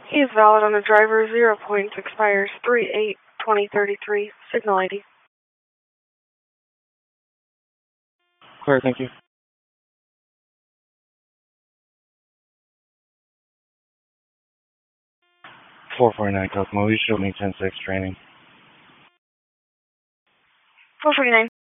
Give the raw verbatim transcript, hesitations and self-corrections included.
He is valid on the driver. Zero points. Expires three eight twenty thirty-three. Signal I D. Clear, thank you. four forty-nine Kokomo, you showed me ten six training. four forty-nine.